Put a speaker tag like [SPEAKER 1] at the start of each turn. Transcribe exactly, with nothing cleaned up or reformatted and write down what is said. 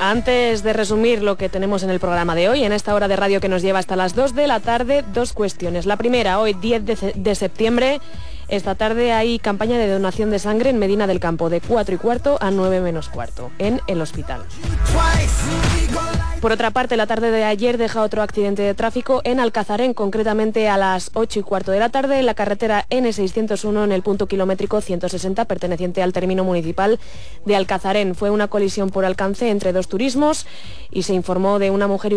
[SPEAKER 1] Antes de resumir lo que tenemos en el programa de hoy, en esta hora de radio que nos lleva hasta las dos de la tarde, dos cuestiones. La primera, hoy diez de septiembre, esta tarde hay campaña de donación de sangre en Medina del Campo, de cuatro y cuarto a nueve menos cuarto, en el hospital. Por otra parte, la tarde de ayer deja otro accidente de tráfico en Alcazarén, concretamente a las ocho y cuarto de la tarde, en la carretera ene seiscientos uno, en el punto kilométrico ciento sesenta, perteneciente al término municipal de Alcazarén. Fue una colisión por alcance entre dos turismos y se informó de una mujer